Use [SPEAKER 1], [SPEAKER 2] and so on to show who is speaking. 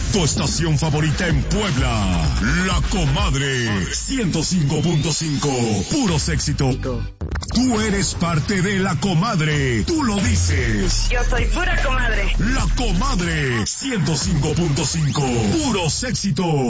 [SPEAKER 1] Tu estación favorita en Puebla. La Comadre. 105.5. Puros éxitos. Tú eres parte de La Comadre. Tú lo dices.
[SPEAKER 2] Yo soy pura comadre.
[SPEAKER 1] La Comadre. 105.5. Puros éxitos.